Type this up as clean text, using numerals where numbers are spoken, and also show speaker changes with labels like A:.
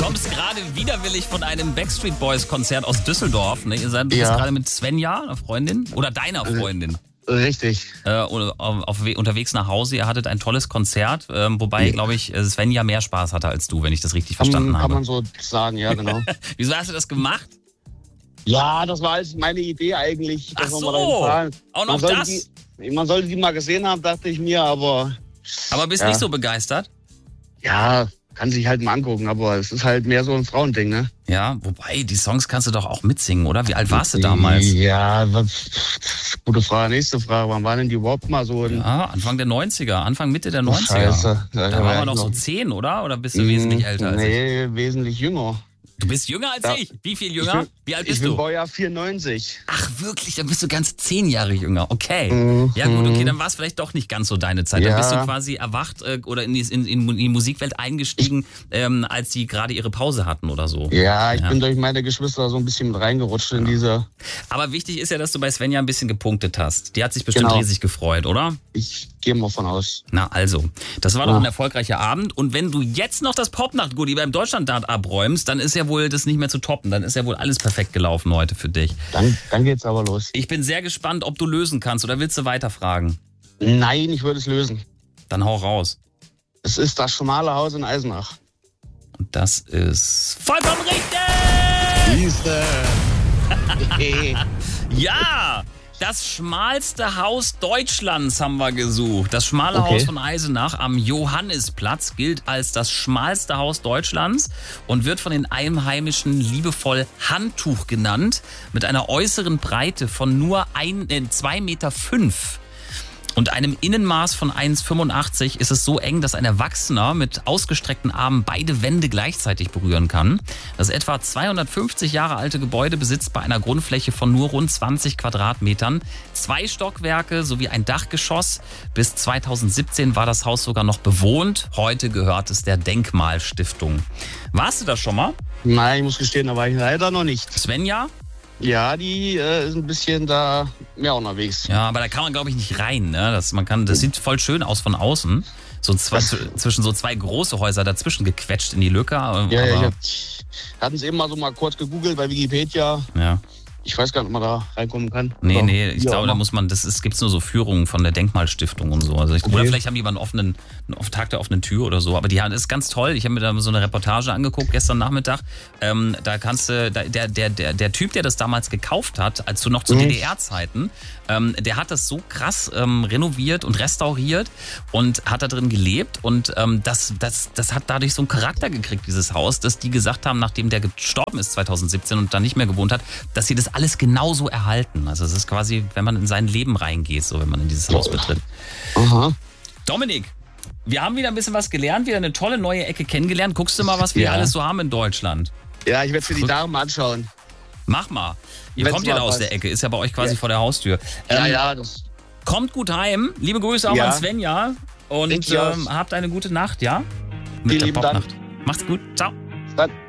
A: kommst gerade widerwillig von einem Backstreet Boys Konzert aus Düsseldorf. Ne? Du bist
B: Ja.
A: gerade mit Svenja, einer Freundin, oder deiner Freundin.
B: Richtig.
A: Unterwegs nach Hause. Ihr hattet ein tolles Konzert, wobei, glaube ich, Svenja mehr Spaß hatte als du, wenn ich das richtig verstanden habe.
B: Kann man so sagen, ja, genau.
A: Wieso hast du das gemacht?
B: Ja, das war alles meine Idee eigentlich.
A: Ach
B: dass wir
A: so,
B: mal dahin fahren.
A: auch noch das?
B: Man sollte die mal gesehen haben, dachte ich mir, aber...
A: Aber bist nicht so begeistert?
B: Ja, kann sich halt mal angucken, aber es ist halt mehr so ein Frauending, ne?
A: Ja, wobei, die Songs kannst du doch auch mitsingen, oder? Wie alt warst du damals?
B: Ja, gute Frage. Nächste Frage. Wann waren denn die überhaupt mal so?
A: Ja, Anfang der 90er, Mitte der 90er.
B: Scheiße.
A: Da waren wir noch so 10, oder? Oder bist du wesentlich älter als ich?
B: Nee, wesentlich jünger.
A: Du bist jünger als ich? Wie viel jünger? Wie alt bist
B: Ich bin
A: du?
B: Baujahr 94.
A: Ach wirklich, dann bist du ganz 10 Jahre jünger. Okay. Ja gut, okay, dann war es vielleicht doch nicht ganz so deine Zeit. Dann
B: Ja.
A: bist du quasi erwacht oder in die Musikwelt eingestiegen, als die gerade ihre Pause hatten oder so.
B: Ja, ich bin durch meine Geschwister so ein bisschen mit reingerutscht in diese...
A: Aber wichtig ist ja, dass du bei Svenja ein bisschen gepunktet hast. Die hat sich bestimmt
B: Genau.
A: riesig gefreut, oder?
B: Ich gehe mal von aus.
A: Na also, das war doch ein erfolgreicher Abend. Und wenn du jetzt noch das Popnacht-Goodie beim Deutschland-Dart abräumst, dann ist ja wohl das nicht mehr zu toppen. Dann ist ja wohl alles perfekt gelaufen heute für dich.
B: Dann geht's aber los.
A: Ich bin sehr gespannt, ob du lösen kannst oder willst du weiterfragen?
B: Nein, ich würde es lösen.
A: Dann hau raus.
B: Es ist das schmale Haus in Eisenach.
A: Und das ist vollkommen richtig!
B: Siehste.
A: Ja! Das schmalste Haus Deutschlands haben wir gesucht. Das schmale
B: Okay.
A: Haus von Eisenach am Johannisplatz gilt als das schmalste Haus Deutschlands und wird von den Einheimischen liebevoll Handtuch genannt, mit einer äußeren Breite von nur 2,5 Meter. Und einem Innenmaß von 1,85 ist es so eng, dass ein Erwachsener mit ausgestreckten Armen beide Wände gleichzeitig berühren kann. Das etwa 250 Jahre alte Gebäude besitzt bei einer Grundfläche von nur rund 20 Quadratmetern 2 Stockwerke sowie ein Dachgeschoss. Bis 2017 war das Haus sogar noch bewohnt. Heute gehört es der Denkmalstiftung. Warst du da schon mal?
B: Nein, ich muss gestehen, da war ich leider noch nicht.
A: Svenja?
B: Ja, die ist ein bisschen da mehr unterwegs.
A: Ja, aber da kann man, glaube ich, nicht rein. Ne? Das sieht voll schön aus von außen. So zwischen so 2 große Häuser dazwischen gequetscht in die Lücke.
B: Ja, hatten es eben mal kurz gegoogelt bei Wikipedia.
A: Ja.
B: Ich weiß gar nicht, ob man da reinkommen kann.
A: Nee, ich glaube, da muss man, gibt's nur so Führungen von der Denkmalstiftung und so. Also oder vielleicht haben die mal einen Tag der offenen Tür oder so. Aber das ist ganz toll. Ich habe mir da so eine Reportage angeguckt gestern Nachmittag. Da kannst du, der Typ, der das damals gekauft hat, als noch zu DDR-Zeiten, der hat das so krass renoviert und restauriert und hat da drin gelebt. Und das hat dadurch so einen Charakter gekriegt, dieses Haus, dass die gesagt haben, nachdem der gestorben ist 2017 und da nicht mehr gewohnt hat, dass sie das alles genauso erhalten. Also es ist quasi, wenn man in sein Leben reingeht, so wenn man in dieses Haus betritt.
B: Aha.
A: Dominik, wir haben wieder ein bisschen was gelernt, wieder eine tolle neue Ecke kennengelernt. Guckst du mal, was wir alles so haben in Deutschland?
B: Ja, ich werde für die Damen anschauen.
A: Mach mal. Ihr
B: Wenn's
A: kommt ja
B: mal
A: da aus
B: passt.
A: der Ecke, ist ja bei euch quasi vor der Haustür.
B: Das...
A: Kommt gut heim. Liebe Grüße auch an Svenja. Und habt eine gute Nacht, ja? Mit
B: Vielen
A: der
B: lieben Dank.
A: Popnacht. Macht's gut. Ciao.
B: Dann.